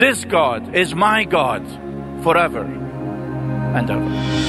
This God is my God forever and ever.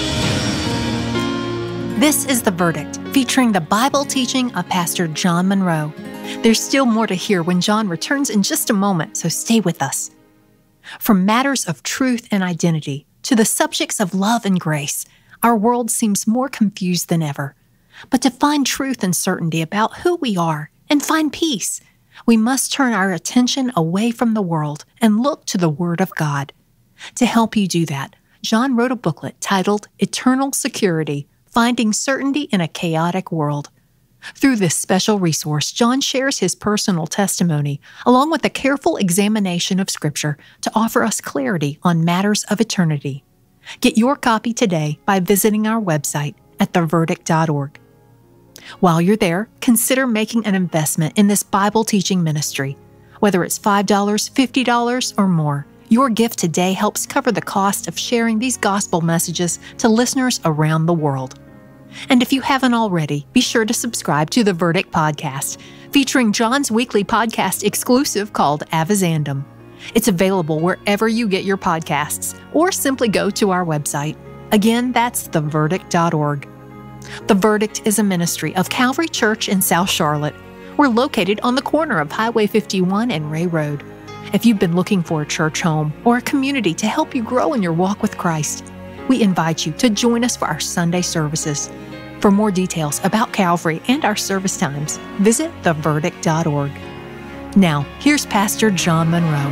This is The Verdict, featuring the Bible teaching of Pastor John Monroe. There's still more to hear when John returns in just a moment, so stay with us. From matters of truth and identity to the subjects of love and grace, our world seems more confused than ever. But to find truth and certainty about who we are and find peace, we must turn our attention away from the world and look to the Word of God. To help you do that, John wrote a booklet titled Eternal Security: Finding Certainty in a Chaotic World. Through this special resource, John shares his personal testimony, along with a careful examination of Scripture to offer us clarity on matters of eternity. Get your copy today by visiting our website at theverdict.org. While you're there, consider making an investment in this Bible teaching ministry. Whether it's $5, $50, or more, your gift today helps cover the cost of sharing these gospel messages to listeners around the world. And if you haven't already, be sure to subscribe to The Verdict Podcast, featuring John's weekly podcast exclusive called Avizandum. It's available wherever you get your podcasts, or simply go to our website. Again, that's theverdict.org. The Verdict is a ministry of Calvary Church in South Charlotte. We're located on the corner of Highway 51 and Ray Road. If you've been looking for a church home or a community to help you grow in your walk with Christ, we invite you to join us for our Sunday services. For more details about Calvary and our service times, visit theverdict.org. Now, here's Pastor John Monroe.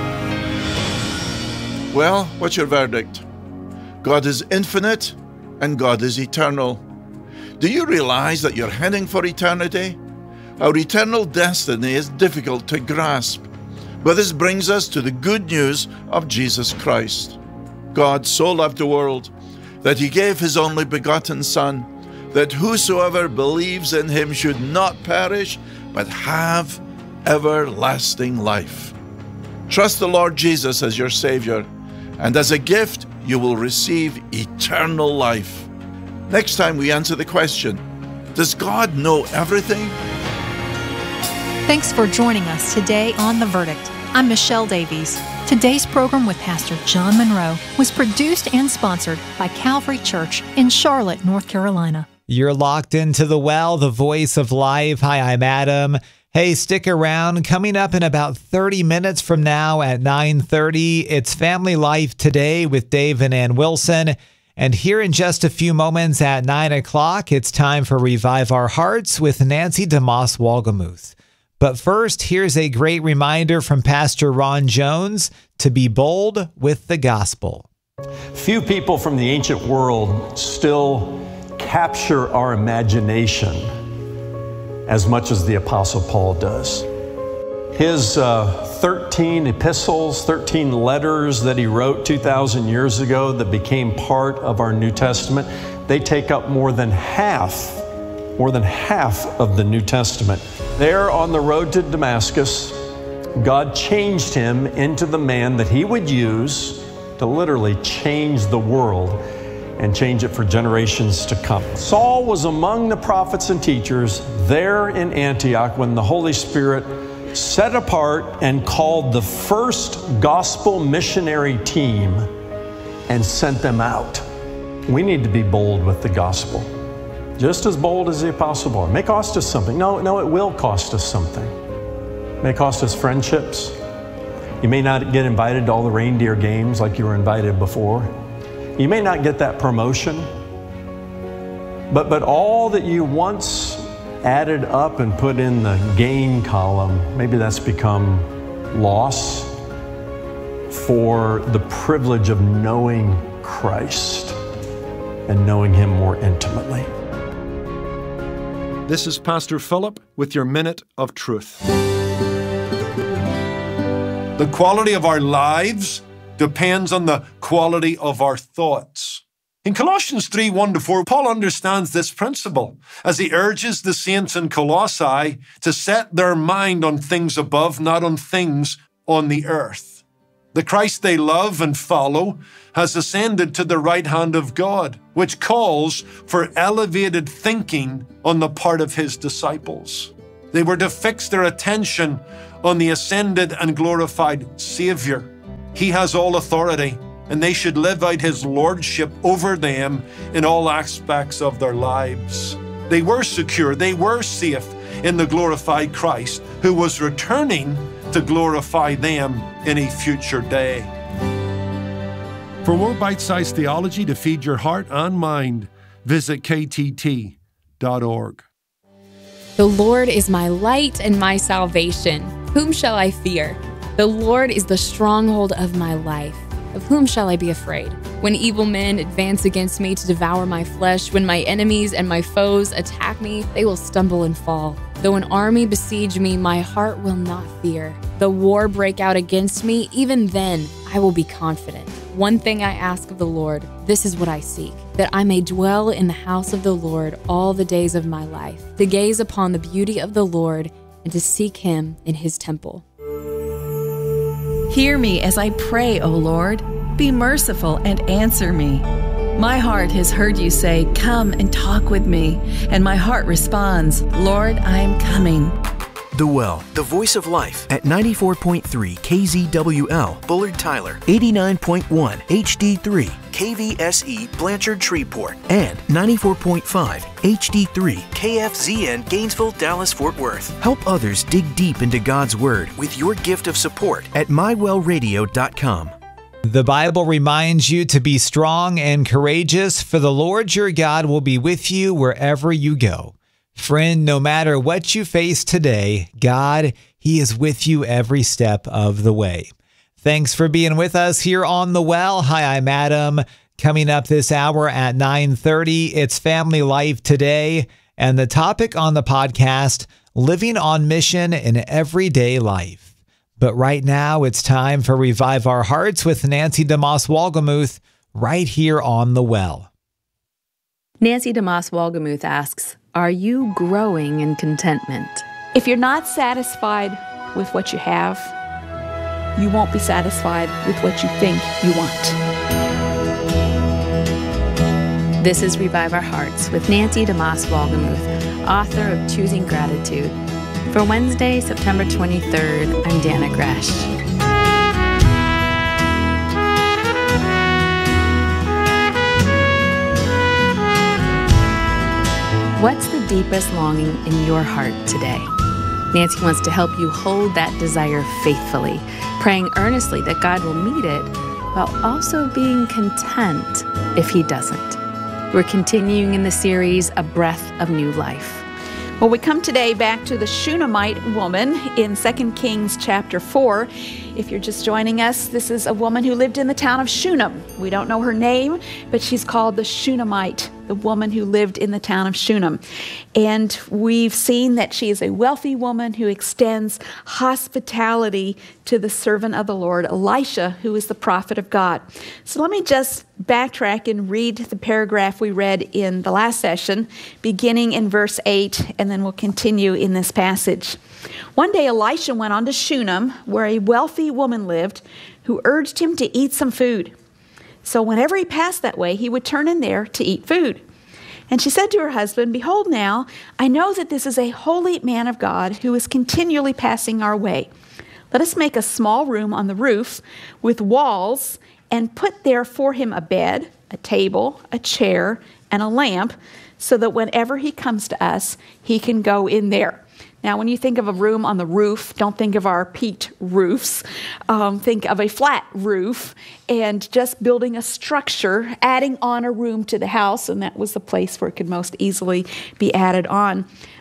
Well, what's your verdict? God is infinite and God is eternal. Do you realize that you're heading for eternity? Our eternal destiny is difficult to grasp, but this brings us to the good news of Jesus Christ. God so loved the world that He gave His only begotten Son, that whosoever believes in Him should not perish, but have everlasting life. Trust the Lord Jesus as your Savior, and as a gift, you will receive eternal life. Next time we answer the question, does God know everything? Thanks for joining us today on The Verdict. I'm Michelle Davies. Today's program with Pastor John Monroe was produced and sponsored by Calvary Church in Charlotte, North Carolina. You're locked into The Well, the voice of life. Hi, I'm Adam. Hey, stick around. Coming up in about 30 minutes from now at 9:30, it's Family Life Today with Dave and Ann Wilson. And here in just a few moments at 9 o'clock, it's time for Revive Our Hearts with Nancy DeMoss Wolgemuth. But first, here's a great reminder from Pastor Ron Jones to be bold with the gospel. Few people from the ancient world still capture our imagination as much as the Apostle Paul does. His 13 epistles, 13 letters that he wrote 2,000 years ago that became part of our New Testament, they take up more than half of the New Testament. There on the road to Damascus, God changed him into the man that He would use to literally change the world and change it for generations to come. Saul was among the prophets and teachers there in Antioch when the Holy Spirit set apart and called the first gospel missionary team and sent them out. We need to be bold with the gospel. Just as bold as the Apostle Paul. It may cost us something. No, it will cost us something. It may cost us friendships. You may not get invited to all the reindeer games like you were invited before. You may not get that promotion. But all that you once added up and put in the gain column, maybe that's become loss for the privilege of knowing Christ and knowing Him more intimately. This is Pastor Philip with your Minute of Truth. The quality of our lives depends on the quality of our thoughts. In Colossians 3:1-4, Paul understands this principle as he urges the saints in Colossae to set their mind on things above, not on things on the earth. The Christ they love and follow has ascended to the right hand of God, which calls for elevated thinking on the part of His disciples. They were to fix their attention on the ascended and glorified Savior. He has all authority, and they should live out his lordship over them in all aspects of their lives. They were secure, they were safe in the glorified Christ, who was returning to glorify them in a future day. For more bite-sized theology to feed your heart and mind, visit ktt.org. The Lord is my light and my salvation. Whom shall I fear? The Lord is the stronghold of my life. Of whom shall I be afraid? When evil men advance against me to devour my flesh, when my enemies and my foes attack me, they will stumble and fall. Though an army besiege me, my heart will not fear. Though war break out against me, even then I will be confident. One thing I ask of the Lord, this is what I seek, that I may dwell in the house of the Lord all the days of my life, to gaze upon the beauty of the Lord and to seek him in his temple. Hear me as I pray, O Lord. Be merciful and answer me. My heart has heard you say, "Come and talk with me," and my heart responds, "Lord, I am coming." The Well, the voice of life at 94.3 KZWL, Bullard Tyler, 89.1 HD3, KVSE, Blanchard Shreveport, and 94.5 HD3, KFZN, Gainesville, Dallas, Fort Worth. Help others dig deep into God's Word with your gift of support at mywellradio.com. The Bible reminds you to be strong and courageous, for the Lord your God will be with you wherever you go. Friend, no matter what you face today, God, He is with you every step of the way. Thanks for being with us here on The Well. Hi, I'm Adam. Coming up this hour at 9:30, it's Family Life Today, and the topic on the podcast, living on mission in everyday life. But right now, it's time for Revive Our Hearts with Nancy DeMoss Wolgemuth right here on The Well. Nancy DeMoss Wolgemuth asks, are you growing in contentment? If you're not satisfied with what you have, you won't be satisfied with what you think you want. This is Revive Our Hearts with Nancy DeMoss Wolgemuth, author of Choosing Gratitude. For Wednesday, September 23rd, I'm Dana Gresh. What's the deepest longing in your heart today? Nancy wants to help you hold that desire faithfully, praying earnestly that God will meet it, while also being content if He doesn't. We're continuing in the series, A Breath of New Life. Well, we come today back to the Shunammite woman in 2 Kings chapter 4. If you're just joining us, this is a woman who lived in the town of Shunem. We don't know her name, but she's called the Shunammite, the woman who lived in the town of Shunem. And we've seen that she is a wealthy woman who extends hospitality to the servant of the Lord, Elisha, who is the prophet of God. So let me just backtrack and read the paragraph we read in the last session, beginning in verse 8, and then we'll continue in this passage. One day Elisha went on to Shunem, where a wealthy woman lived, who urged him to eat some food. So whenever he passed that way, he would turn in there to eat food. And she said to her husband, "Behold now, I know that this is a holy man of God who is continually passing our way. Let us make a small room on the roof with walls and put there for him a bed, a table, a chair, and a lamp, so that whenever he comes to us, he can go in there." Now, when you think of a room on the roof, don't think of our peaked roofs. Think of a flat roof and just building a structure, adding on a room to the house, and that was the place where it could most easily be added on.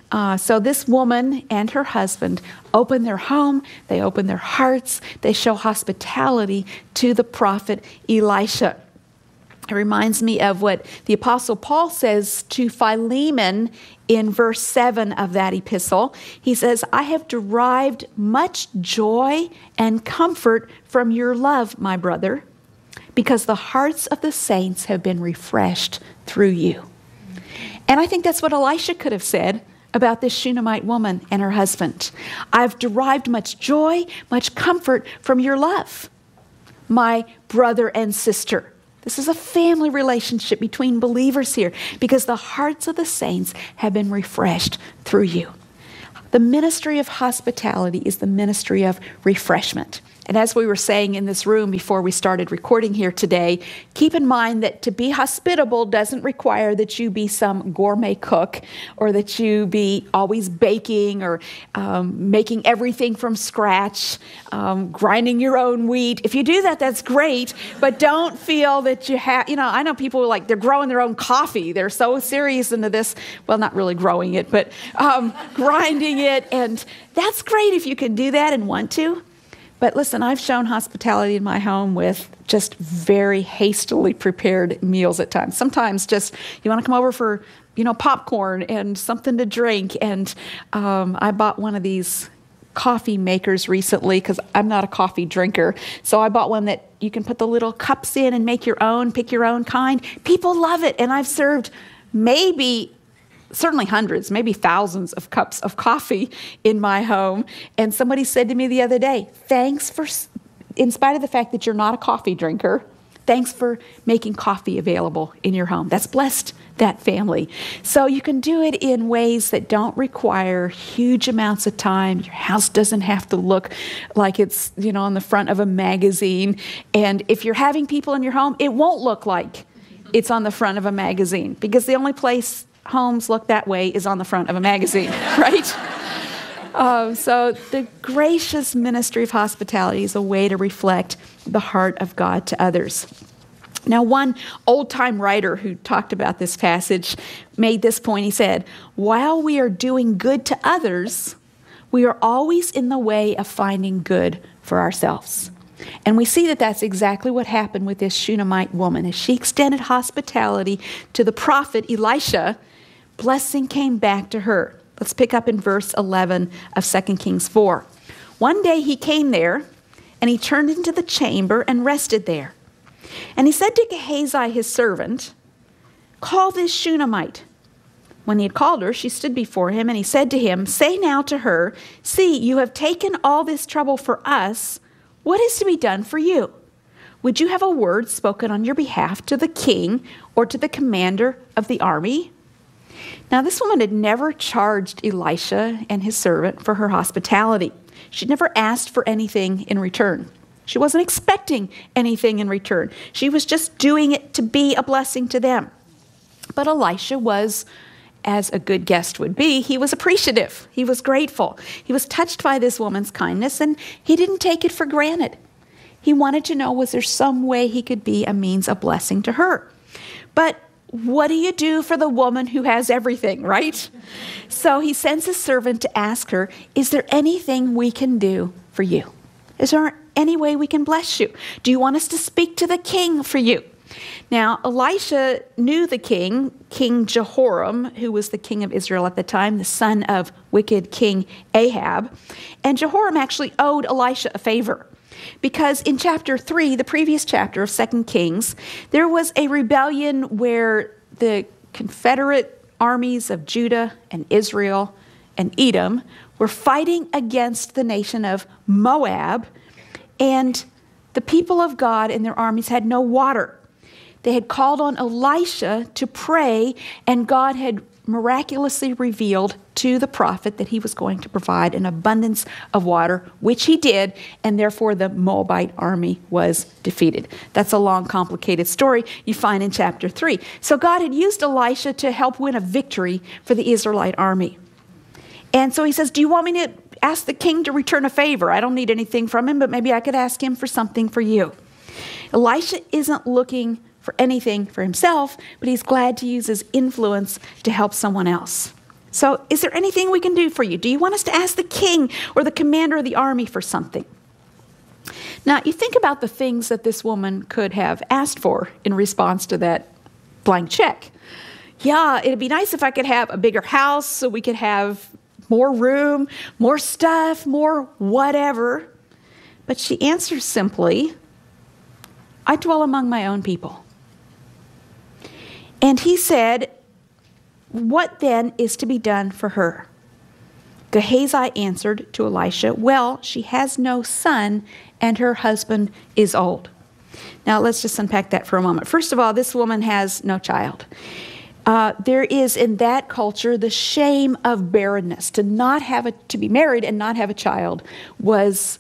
So this woman and her husband open their home, they open their hearts, they show hospitality to the prophet Elisha. It reminds me of what the Apostle Paul says to Philemon in verse 7 of that epistle. He says, "I have derived much joy and comfort from your love, my brother, because the hearts of the saints have been refreshed through you." And I think that's what Elisha could have said about this Shunammite woman and her husband. "I've derived much joy, much comfort from your love, my brother and sister." This is a family relationship between believers here, because the hearts of the saints have been refreshed through you. The ministry of hospitality is the ministry of refreshment. And as we were saying in this room before we started recording here today, keep in mind that to be hospitable doesn't require that you be some gourmet cook or that you be always baking or making everything from scratch, grinding your own wheat. If you do that, that's great, but don't feel that you have, I know people who they're growing their own coffee. They're so serious into this, well, not really growing it, but grinding it, and that's great if you can do that and want to. But listen, I've shown hospitality in my home with just very hastily prepared meals at times. Sometimes just, you want to come over for, popcorn and something to drink. And I bought one of these coffee makers recently because I'm not a coffee drinker. So I bought one that you can put the little cups in and make your own, pick your own kind. People love it. And I've served certainly hundreds, maybe thousands of cups of coffee in my home. And somebody said to me the other day, thanks for, in spite of the fact that you're not a coffee drinker, thanks for making coffee available in your home. That's blessed that family. So you can do it in ways that don't require huge amounts of time. Your house doesn't have to look like it's, on the front of a magazine. And if you're having people in your home, it won't look like it's on the front of a magazine, because the only place homes look that way is on the front of a magazine, right? So the gracious ministry of hospitality is a way to reflect the heart of God to others. Now, one old-time writer who talked about this passage made this point. He said, while we are doing good to others, we are always in the way of finding good for ourselves. And we see that that's exactly what happened with this Shunammite woman. As she extended hospitality to the prophet Elisha, blessing came back to her. Let's pick up in verse 11 of 2 Kings 4. One day he came there, and he turned into the chamber and rested there. And he said to Gehazi, his servant, call this Shunammite. When he had called her, she stood before him, and he said to him, say now to her, see, you have taken all this trouble for us. What is to be done for you? Would you have a word spoken on your behalf to the king or to the commander of the army? Now, this woman had never charged Elisha and his servant for her hospitality. She'd never asked for anything in return. She wasn't expecting anything in return. She was just doing it to be a blessing to them. But Elisha was, as a good guest would be, he was appreciative. He was grateful. He was touched by this woman's kindness, and he didn't take it for granted. He wanted to know, was there some way he could be a means of blessing to her? But what do you do for the woman who has everything, right? So he sends his servant to ask her, is there anything we can do for you? Is there any way we can bless you? Do you want us to speak to the king for you? Now, Elisha knew the king, King Jehoram, who was the king of Israel at the time, the son of wicked King Ahab. And Jehoram actually owed Elisha a favor, because in chapter 3, the previous chapter of 2 Kings, there was a rebellion where the Confederate armies of Judah and Israel and Edom were fighting against the nation of Moab, and the people of God and their armies had no water. They had called on Elisha to pray, and God had miraculously revealed to the prophet that he was going to provide an abundance of water, which he did, and therefore the Moabite army was defeated. That's a long, complicated story you find in chapter 3. So God had used Elisha to help win a victory for the Israelite army. And so he says, do you want me to ask the king to return a favor? I don't need anything from him, but maybe I could ask him for something for you. Elisha isn't looking for anything for himself, but he's glad to use his influence to help someone else. So is there anything we can do for you? Do you want us to ask the king or the commander of the army for something? Now, you think about the things that this woman could have asked for in response to that blank check. Yeah, it'd be nice if I could have a bigger house so we could have more room, more stuff, more whatever. But she answers simply, I dwell among my own people. And he said, what then is to be done for her? Gehazi answered to Elisha, well, she has no son, and her husband is old. Now, let's just unpack that for a moment. First of all, this woman has no child. There is in that culture the shame of barrenness. To be married and not have a child was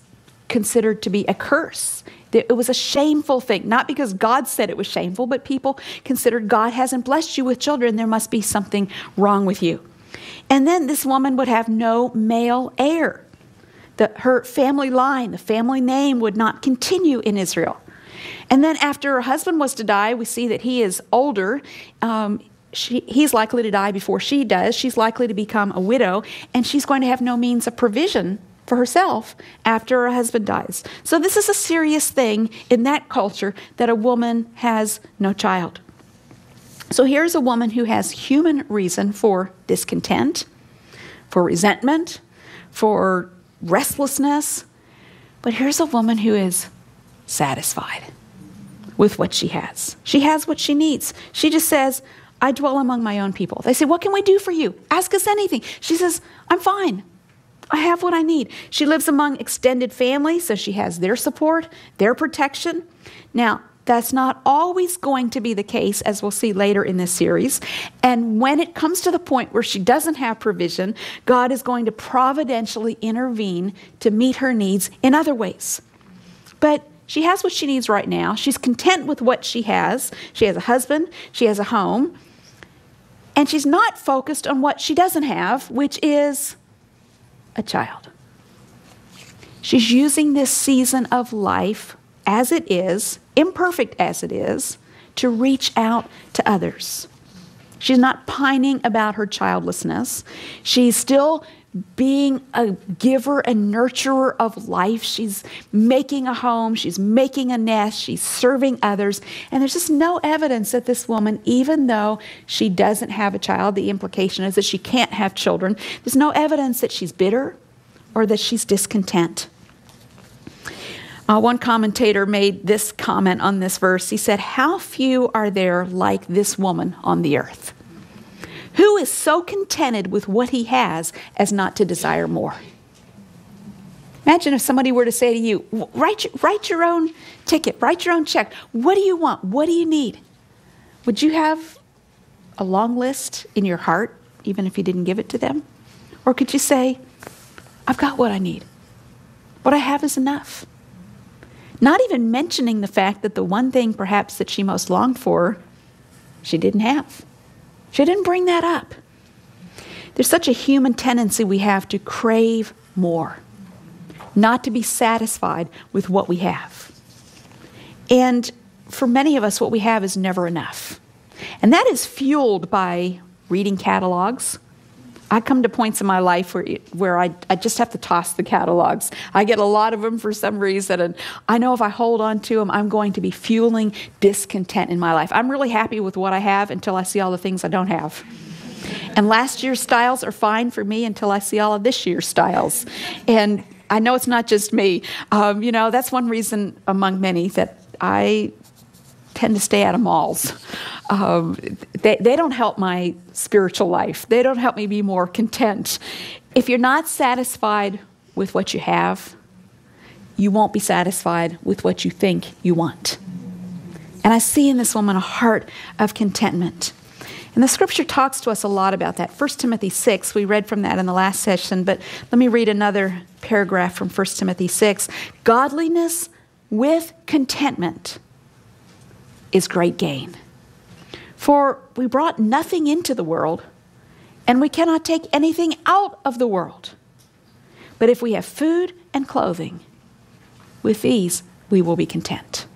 considered to be a curse. It was a shameful thing, not because God said it was shameful, but people considered God hasn't blessed you with children. There must be something wrong with you. And then this woman would have no male heir. Her family line, the family name would not continue in Israel. And then after her husband was to die, we see that he is older. He's likely to die before she does. She's likely to become a widow, and she's going to have no means of provision for herself after her husband dies. So this is a serious thing in that culture, that a woman has no child. So here's a woman who has human reason for discontent, for resentment, for restlessness. But here's a woman who is satisfied with what she has. She has what she needs. She just says, I dwell among my own people. They say, what can we do for you? Ask us anything. She says, I'm fine. I have what I need. She lives among extended family, so she has their support, their protection. Now, that's not always going to be the case, as we'll see later in this series. And when it comes to the point where she doesn't have provision, God is going to providentially intervene to meet her needs in other ways. But she has what she needs right now. She's content with what she has. She has a husband. She has a home. And she's not focused on what she doesn't have, which is a child. She's using this season of life as it is, imperfect as it is, to reach out to others. She's not pining about her childlessness. She's still being a giver and nurturer of life. She's making a home. She's making a nest. She's serving others. And there's just no evidence that this woman, even though she doesn't have a child, the implication is that she can't have children, there's no evidence that she's bitter or that she's discontent. One commentator made this comment on this verse. He said, how few are there like this woman on the earth? Who is so contented with what he has as not to desire more? Imagine if somebody were to say to you, write your own ticket, write your own check. What do you want? What do you need? Would you have a long list in your heart, even if you didn't give it to them? Or could you say, I've got what I need. What I have is enough. Not even mentioning the fact that the one thing perhaps that she most longed for, she didn't have. She didn't bring that up. There's such a human tendency we have to crave more, not to be satisfied with what we have. And for many of us, what we have is never enough. And that is fueled by reading catalogs. I come to points in my life where I just have to toss the catalogs. I get a lot of them for some reason, and I know if I hold on to them, I'm going to be fueling discontent in my life. I'm really happy with what I have until I see all the things I don't have. And last year's styles are fine for me until I see all of this year's styles. And I know it's not just me. That's one reason among many that I tend to stay out of malls. They don't help my spiritual life. They don't help me be more content. If you're not satisfied with what you have, you won't be satisfied with what you think you want. And I see in this woman a heart of contentment. And the scripture talks to us a lot about that. 1 Timothy 6, we read from that in the last session, but let me read another paragraph from 1 Timothy 6. Godliness with contentment is great gain. For we brought nothing into the world, and we cannot take anything out of the world. But if we have food and clothing, with these we will be content.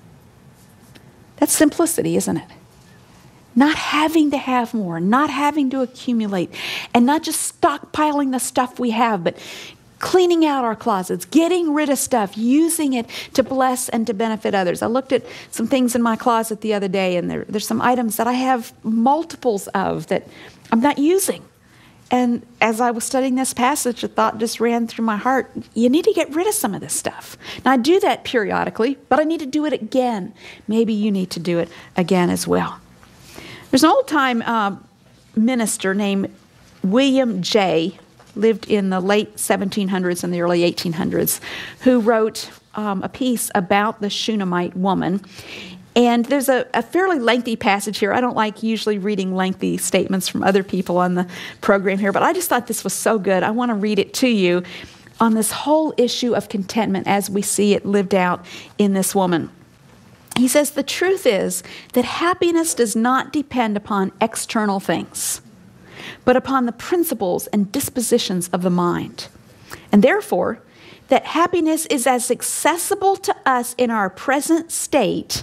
That's simplicity, isn't it? Not having to have more, not having to accumulate, and not just stockpiling the stuff we have, but cleaning out our closets, getting rid of stuff, using it to bless and to benefit others. I looked at some things in my closet the other day, and there's some items that I have multiples of that I'm not using. And as I was studying this passage, a thought just ran through my heart. You need to get rid of some of this stuff. Now, I do that periodically, but I need to do it again. Maybe you need to do it again as well. There's an old-time minister named William Jay, lived in the late 1700s and the early 1800s, who wrote a piece about the Shunammite woman. And there's a fairly lengthy passage here. I don't like usually reading lengthy statements from other people on the program here, but I just thought this was so good. I want to read it to you. on this whole issue of contentment as we see it lived out in this woman. He says, the truth is that happiness does not depend upon external things, but upon the principles and dispositions of the mind. And therefore, that happiness is as accessible to us in our present state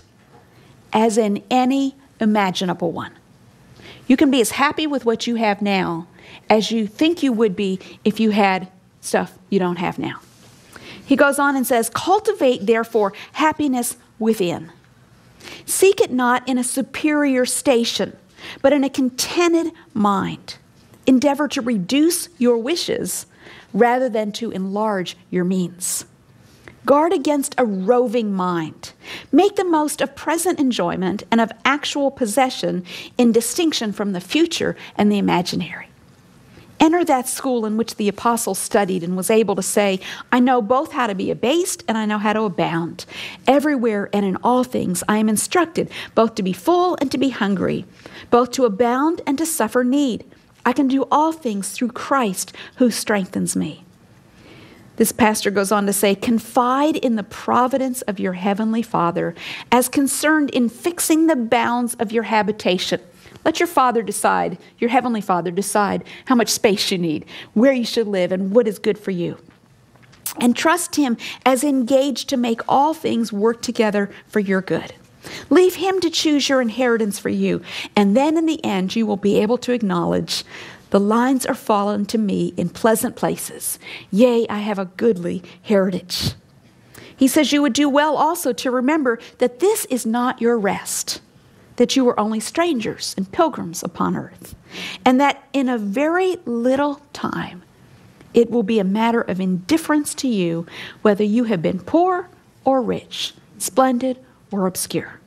as in any imaginable one. You can be as happy with what you have now as you think you would be if you had stuff you don't have now. He goes on and says, cultivate, therefore, happiness within. Seek it not in a superior station, but in a contented mind. Endeavor to reduce your wishes rather than to enlarge your means. Guard against a roving mind. Make the most of present enjoyment and of actual possession in distinction from the future and the imaginary. Enter that school in which the apostle studied and was able to say, I know both how to be abased and I know how to abound. Everywhere and in all things I am instructed, both to be full and to be hungry, both to abound and to suffer need. I can do all things through Christ who strengthens me. This pastor goes on to say, confide in the providence of your heavenly Father as concerned in fixing the bounds of your habitation. Let your Father decide, your heavenly Father decide how much space you need, where you should live, and what is good for you. And trust Him as engaged to make all things work together for your good. Leave Him to choose your inheritance for you, and then in the end you will be able to acknowledge, the lines are fallen to me in pleasant places. Yea, I have a goodly heritage. He says you would do well also to remember that this is not your rest, that you were only strangers and pilgrims upon earth, and that in a very little time it will be a matter of indifference to you whether you have been poor or rich, splendid or obscure.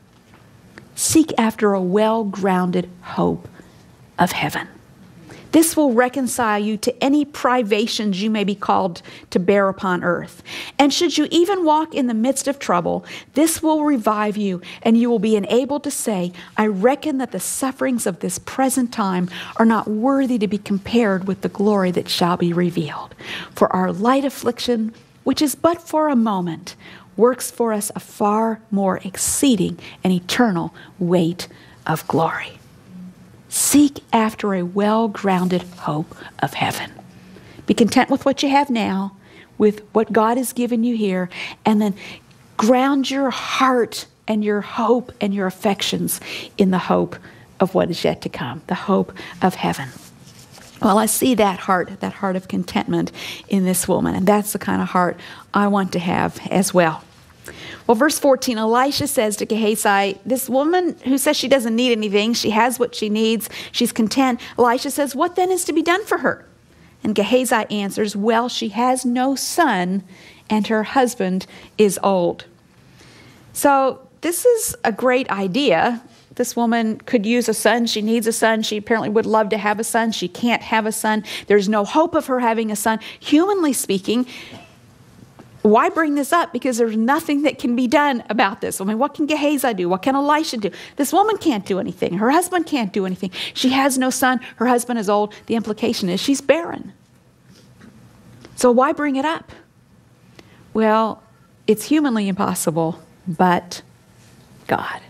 Seek after a well-grounded hope of heaven. This will reconcile you to any privations you may be called to bear upon earth. And should you even walk in the midst of trouble, this will revive you, and you will be enabled to say, I reckon that the sufferings of this present time are not worthy to be compared with the glory that shall be revealed. For our light affliction, which is but for a moment, works for us a far more exceeding and eternal weight of glory. Seek after a well-grounded hope of heaven. Be content with what you have now, with what God has given you here, and then ground your heart and your hope and your affections in the hope of what is yet to come, the hope of heaven. Well, I see that heart of contentment in this woman, and that's the kind of heart I want to have as well. Well, verse 14, Elisha says to Gehazi, this woman who says she doesn't need anything, she has what she needs, she's content. Elisha says, what then is to be done for her? And Gehazi answers, well, she has no son and her husband is old. So this is a great idea. This woman could use a son. She needs a son. She apparently would love to have a son. She can't have a son. There's no hope of her having a son. Humanly speaking, why bring this up? Because there's nothing that can be done about this. I mean, what can Gehazi do? What can Elisha do? This woman can't do anything. Her husband can't do anything. She has no son. Her husband is old. The implication is she's barren. So why bring it up? Well, it's humanly impossible, but God.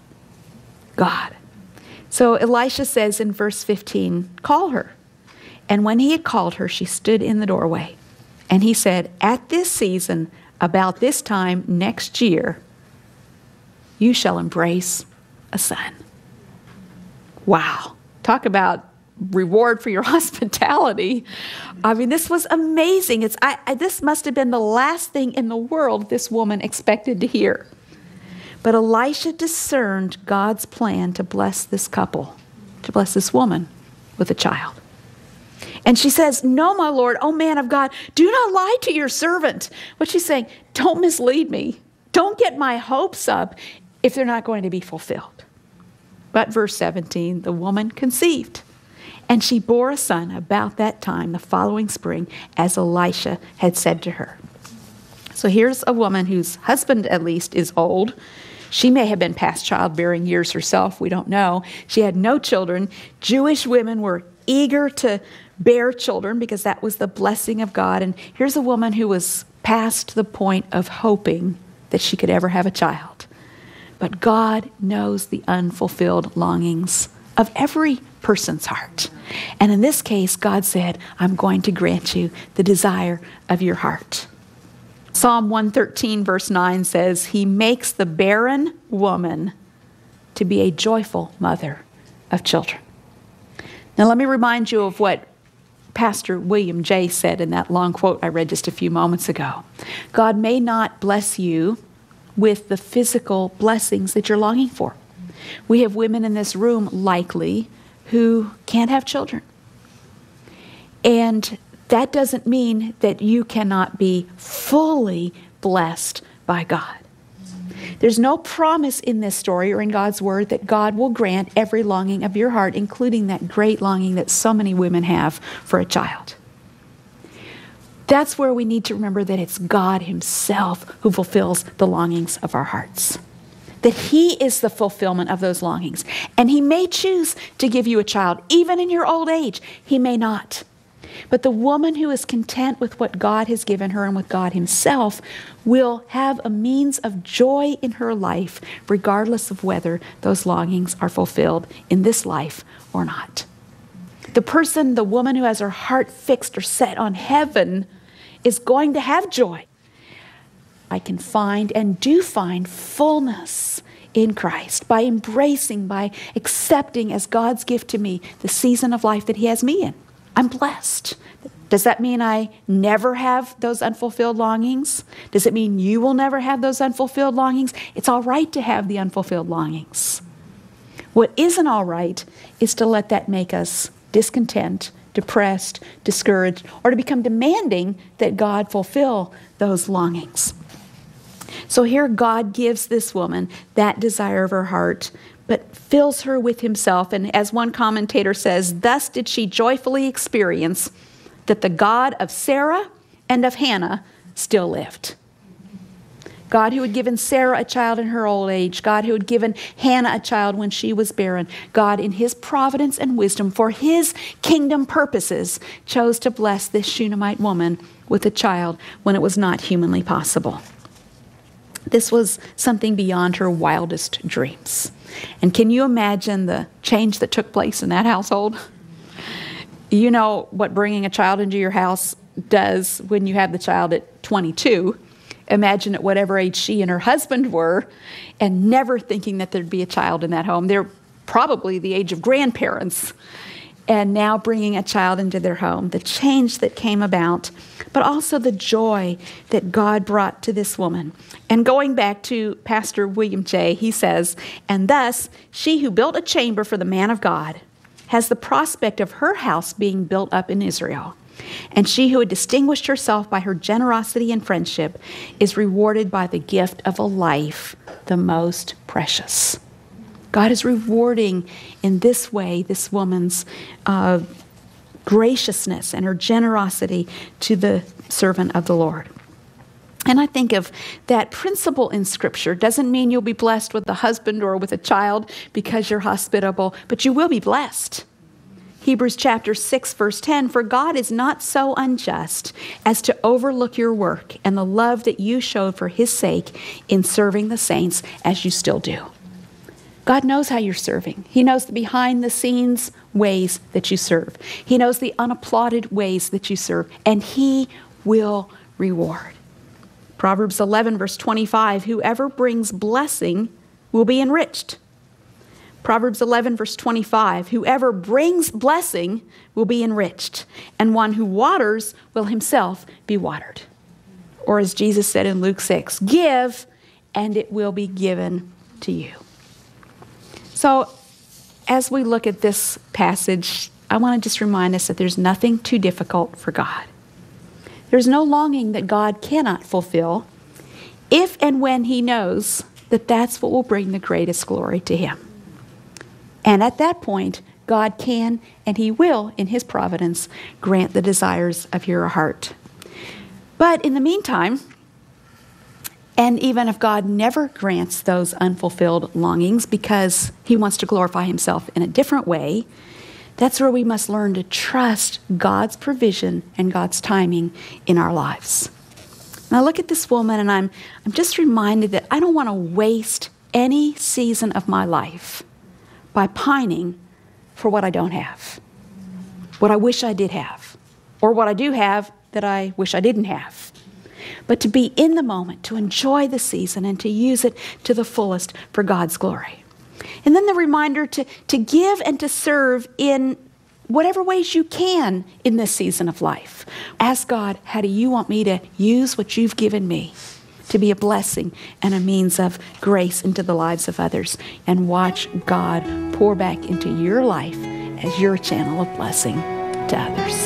So Elisha says in verse 15, call her. And when he had called her, she stood in the doorway. And he said, at this season, about this time next year, you shall embrace a son. Wow. Talk about reward for your hospitality. I mean, this was amazing. This must have been the last thing in the world this woman expected to hear. But Elisha discerned God's plan to bless this couple, to bless this woman with a child. And she says, no, my Lord, oh man of God, do not lie to your servant. What she's saying, don't mislead me. Don't get my hopes up if they're not going to be fulfilled. But verse 17, the woman conceived. And she bore a son about that time, the following spring, as Elisha had said to her. So here's a woman whose husband, at least, is old. She may have been past childbearing years herself. We don't know. She had no children. Jewish women were eager to bear children because that was the blessing of God. And here's a woman who was past the point of hoping that she could ever have a child. But God knows the unfulfilled longings of every person's heart. And in this case, God said, I'm going to grant you the desire of your heart. Psalm 113 verse 9 says, He makes the barren woman to be a joyful mother of children. Now let me remind you of what Pastor William J. said in that long quote I read just a few moments ago. God may not bless you with the physical blessings that you're longing for. We have women in this room, likely, who can't have children. And that doesn't mean that you cannot be fully blessed by God. There's no promise in this story or in God's word that God will grant every longing of your heart, including that great longing that so many women have for a child. That's where we need to remember that it's God Himself who fulfills the longings of our hearts. That He is the fulfillment of those longings. And He may choose to give you a child, even in your old age. He may not. But the woman who is content with what God has given her and with God Himself will have a means of joy in her life, regardless of whether those longings are fulfilled in this life or not. The woman who has her heart fixed or set on heaven is going to have joy. I can find and do find fullness in Christ by embracing, by accepting as God's gift to me the season of life that He has me in. I'm blessed. Does that mean I never have those unfulfilled longings? Does it mean you will never have those unfulfilled longings? It's all right to have the unfulfilled longings. What isn't all right is to let that make us discontent, depressed, discouraged, or to become demanding that God fulfill those longings. So here God gives this woman that desire of her heart, but fills her with Himself. And as one commentator says, thus did she joyfully experience that the God of Sarah and of Hannah still lived. God who had given Sarah a child in her old age, God who had given Hannah a child when she was barren, God in His providence and wisdom for His kingdom purposes chose to bless this Shunammite woman with a child when it was not humanly possible. This was something beyond her wildest dreams. And can you imagine the change that took place in that household? You know what bringing a child into your house does when you have the child at 22. Imagine at whatever age she and her husband were, and never thinking that there'd be a child in that home. They're probably the age of grandparents, and now bringing a child into their home. The change that came about, but also the joy that God brought to this woman. And going back to Pastor William J., he says, and thus she who built a chamber for the man of God has the prospect of her house being built up in Israel. And she who had distinguished herself by her generosity and friendship is rewarded by the gift of a life, the most precious. God is rewarding in this way this woman's graciousness and her generosity to the servant of the Lord. And I think of that principle in Scripture doesn't mean you'll be blessed with a husband or with a child because you're hospitable, but you will be blessed. Hebrews chapter 6, verse 10, for God is not so unjust as to overlook your work and the love that you showed for His sake in serving the saints as you still do. God knows how you're serving. He knows the behind-the-scenes ways that you serve. He knows the unapplauded ways that you serve, and He will reward. Proverbs 11, verse 25, whoever brings blessing will be enriched. Proverbs 11, verse 25, whoever brings blessing will be enriched, and one who waters will himself be watered. Or as Jesus said in Luke 6, give, and it will be given to you. So as we look at this passage, I want to just remind us that there's nothing too difficult for God. There's no longing that God cannot fulfill if and when He knows that that's what will bring the greatest glory to Him. And at that point, God can and He will, in His providence, grant the desires of your heart. But in the meantime, and even if God never grants those unfulfilled longings because He wants to glorify Himself in a different way, That's where we must learn to trust God's provision and God's timing in our lives. And I look at this woman and I'm just reminded that I don't want to waste any season of my life by pining for what I don't have, what I wish I did have, or what I do have that I wish I didn't have. But to be in the moment, to enjoy the season and to use it to the fullest for God's glory. And then the reminder to give and to serve in whatever ways you can in this season of life. Ask God, how do you want me to use what you've given me to be a blessing and a means of grace into the lives of others? And watch God pour back into your life as your channel of blessing to others.